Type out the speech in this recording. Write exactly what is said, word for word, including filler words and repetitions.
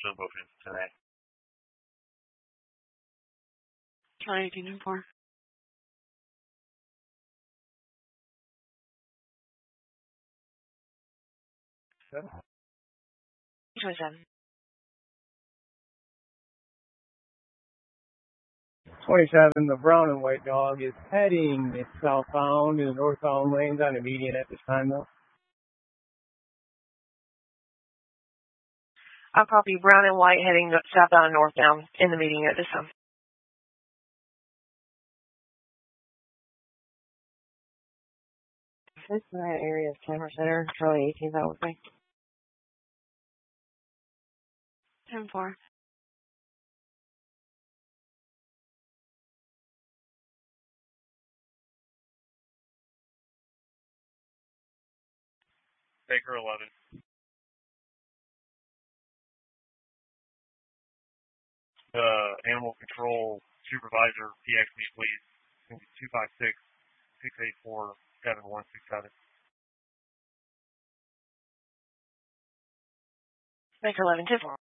show both ends today. Charlie eighteen four. Seven. twenty-seven. twenty-seven, the brown and white dog is heading southbound in the northbound lanes on the median at this time, though. I'll copy brown and white heading southbound and northbound in the median at this time. This is that area of Camera Center, Charlie eighteen, that was me. ten four. Baker eleven. Uh, animal control supervisor, P X me, please. It's going to be two five six, six eight four, seven one six seven. Baker eleven, ten four.